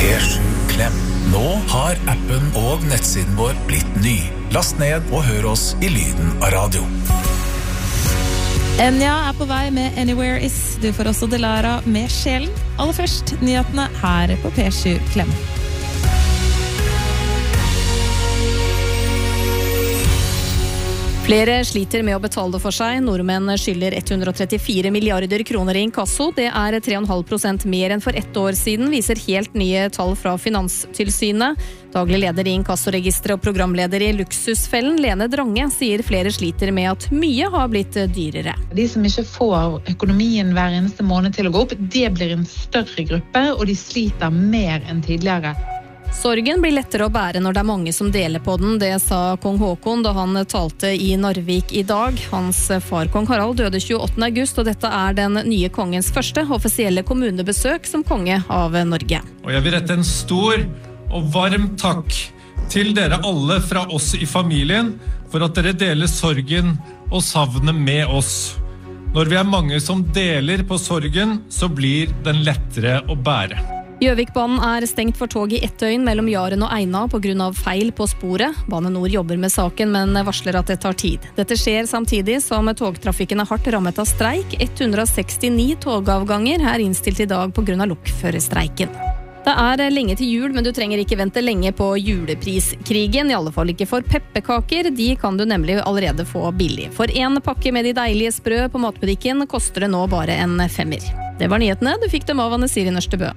Pers klem. Nå har appen og nettsiden vår blitt ny. Last ned og hør oss i lyden av radio. Enya på vei med Anywhere Is. Du får også Delara med Sjelen. Aller først, nyhetene her på P7 Klem. Flere sliter med å betale for seg. Nordmenn skylder 134 milliarder kroner i inkasso. Det 3,5% mer enn for ett år siden, viser helt nye tall fra Finanstilsynet. Daglig leder i inkassoregisteret og programleder i Luksusfellen, Lene Drange, sier flere sliter med at mye har blitt dyrere. De som ikke får økonomien hver eneste måned til å gå opp, det blir en større gruppe, og de sliter mer enn tidligere. Sorgen blir lettere å bære når det mange som deler på den, det sa kong Håkon da han talte i Narvik i dag. Hans far kong Harald døde 28. august, og dette den nye kongens første offisielle kommunebesøk som konge av Norge. Og jeg vil rette en stor og varm takk til dere alle fra oss i familien for at dere deler sorgen og savnet med oss. Når vi mange som deler på sorgen, så blir den lettere å bære. Gjøvikbanen stengt for tog i ett døgn mellom Jaren og Eina på grunn av feil på sporet. Bane Nor jobber med saken, men varsler at det tar tid. Dette skjer samtidig som togtrafikken hardt rammet av streik. 169 togavganger innstilt i dag på grunn av lokførerstreiken. Det lenge til jul, men du trenger ikke vente lenge på julepriskrigen, i alle fall ikke for pepperkaker. De kan du nemlig allerede få billig. For en pakke med de deilige sprø på matbutikken koster det nå bare en 5. Det var nyhetene. Du fikk dem av Anne Siri Nørstebø.